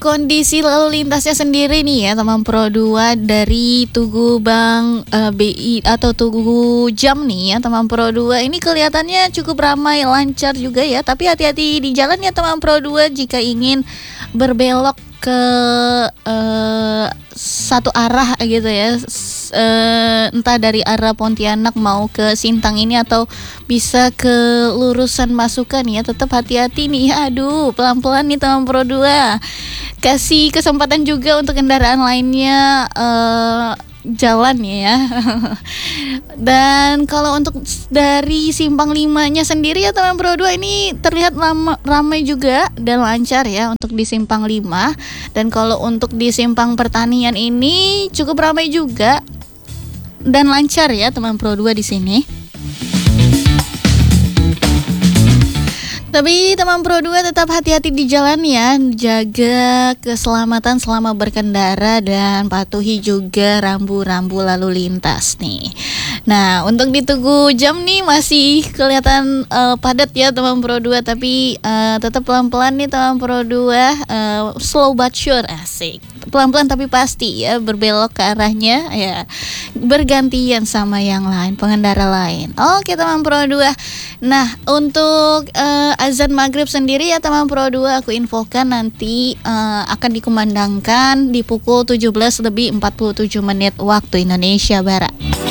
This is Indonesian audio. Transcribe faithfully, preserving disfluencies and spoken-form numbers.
kondisi lalu lintasnya sendiri nih ya teman Pro dua dari Tugu Bank eh, B I atau Tugu Jam nih ya teman Pro dua, ini kelihatannya cukup ramai lancar juga ya, tapi hati-hati di jalan ya teman Pro dua jika ingin berbelok ke eh, satu arah gitu ya, S- eh, entah dari arah Pontianak mau ke Sintang ini atau bisa ke lurusan Masukan ya, tetap hati-hati nih ya. Aduh, pelan-pelan nih teman Pro dua. Kasih kesempatan juga untuk kendaraan lainnya eh, jalan ya. Dan kalau untuk dari simpang limanya sendiri ya teman Pro dua, ini terlihat lama, ramai juga dan lancar ya untuk di simpang lima. Dan kalau untuk di simpang Pertanian ini cukup ramai juga dan lancar ya teman Pro dua di sini. Tapi teman Pro dua tetap hati-hati di jalan ya, jaga keselamatan selama berkendara dan patuhi juga rambu-rambu lalu lintas nih. Nah, untuk di Tugu Jam nih masih kelihatan uh, padat ya teman Pro dua, tapi uh, tetap pelan-pelan nih teman Pro dua, uh, slow but sure, asik. Pelan-pelan tapi pasti ya, berbelok ke arahnya ya, bergantian sama yang lain, pengendara lain. Oke teman Pro dua. Nah, untuk uh, azan maghrib sendiri ya teman Pro dua, aku infokan nanti uh, akan dikumandangkan di pukul tujuh belas lebih empat puluh tujuh menit waktu Indonesia Barat.